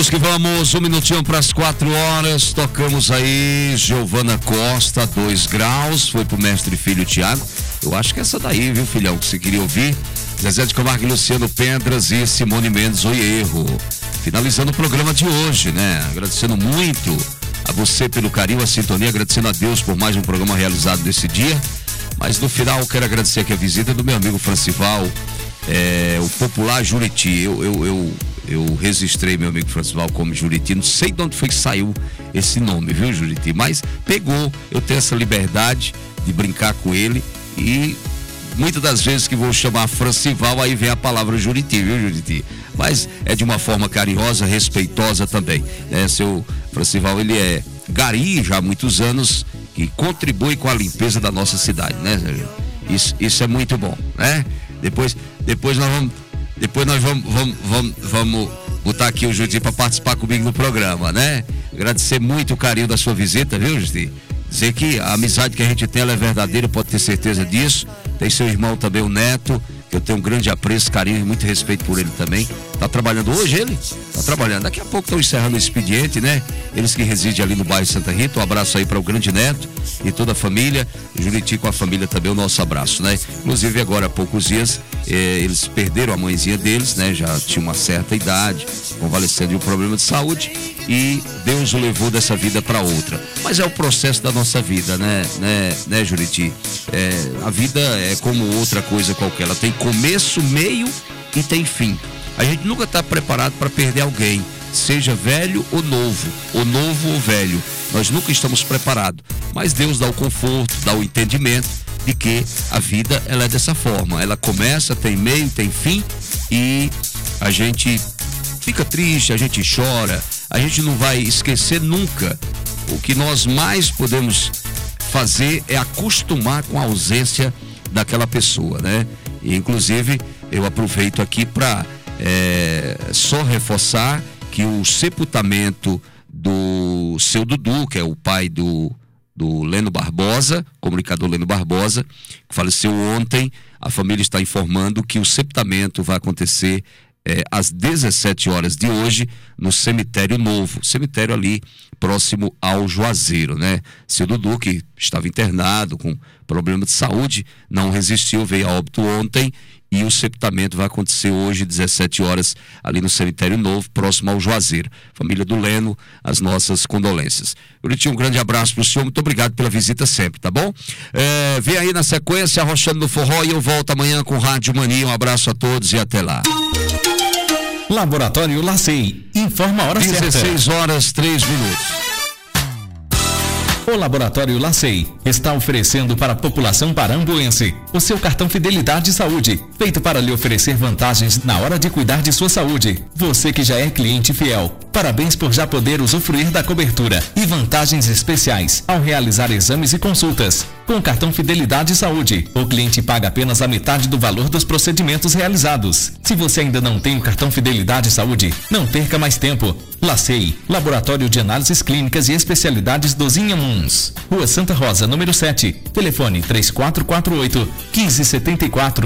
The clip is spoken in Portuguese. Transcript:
que vamos, 1 minutinho para as 4 horas, tocamos aí Giovana Costa, 2 graus, foi pro mestre filho Tiago. Eu acho que essa daí, viu, filhão, que você queria ouvir. Zezé de Camargo e Luciano Pedras e Simone Mendes, Oi Erro. Finalizando o programa de hoje, né? Agradecendo muito a você pelo carinho, a sintonia, agradecendo a Deus por mais um programa realizado nesse dia. Mas no final eu quero agradecer aqui a visita do meu amigo Francival, o popular Juriti. Eu registrei meu amigo Francival como Juriti, não sei de onde foi que saiu esse nome, viu, Juriti? Mas pegou, eu tenho essa liberdade de brincar com ele e muitas das vezes que vou chamar Francival, aí vem a palavra Juriti, viu, Juriti? Mas é de uma forma carinhosa, respeitosa também, né? Seu Francival, ele é gari já há muitos anos e contribui com a limpeza da nossa cidade, né? Isso é muito bom, né? Depois nós vamos botar aqui o Juriti para participar comigo no programa, né? Agradecer muito o carinho da sua visita, viu, Juriti? Dizer que a amizade que a gente tem, ela é verdadeira, pode ter certeza disso. Tem seu irmão também, o Neto, que eu tenho um grande apreço, carinho e muito respeito por ele também. Tá trabalhando hoje ele? Tá trabalhando. Daqui a pouco estão encerrando o expediente, né? Eles que residem ali no bairro Santa Rita. Um abraço aí para o grande Neto e toda a família. O Juriti com a família também, o nosso abraço, né? Inclusive agora há poucos dias, eles perderam a mãezinha deles, né? Já tinha uma certa idade, convalescendo de um problema de saúde e Deus o levou dessa vida para outra. Mas é o processo da nossa vida, né, Juriti? A vida é como outra coisa qualquer. Ela tem começo, meio e tem fim. A gente nunca está preparado para perder alguém, seja velho ou novo ou velho. Nós nunca estamos preparados. Mas Deus dá o conforto, dá o entendimento de que a vida, ela é dessa forma. Ela começa, tem meio, tem fim e a gente fica triste, a gente chora. A gente não vai esquecer nunca. O que nós mais podemos fazer é acostumar com a ausência daquela pessoa, né? E, inclusive, eu aproveito aqui para só reforçar que o sepultamento do seu Dudu, que é o pai do Leno Barbosa, comunicador Leno Barbosa, que faleceu ontem, a família está informando que o sepultamento vai acontecer às 17 horas de hoje no cemitério novo, cemitério ali próximo ao Juazeiro, né? Seu Dudu, que estava internado com problema de saúde, não resistiu, veio a óbito ontem e o sepultamento vai acontecer hoje, 17 horas, ali no cemitério novo, próximo ao Juazeiro. Família do Leno, as nossas condolências. Juriti, um grande abraço pro senhor, muito obrigado pela visita sempre, tá bom? Vem aí na sequência, Arrochando no Forró, e eu volto amanhã com Rádio Mania. Um abraço a todos e até lá. Laboratório Lacei, informa a hora 16 horas 3 minutos. O Laboratório Lacei está oferecendo para a população parambuense o seu cartão Fidelidade Saúde, feito para lhe oferecer vantagens na hora de cuidar de sua saúde. Você que já é cliente fiel, parabéns por já poder usufruir da cobertura e vantagens especiais ao realizar exames e consultas. Com o cartão Fidelidade Saúde, o cliente paga apenas a metade do valor dos procedimentos realizados. Se você ainda não tem o cartão Fidelidade Saúde, não perca mais tempo. Lacei, Laboratório de Análises Clínicas e Especialidades dos Inhamuns. Rua Santa Rosa, número 7. Telefone 3448-1574.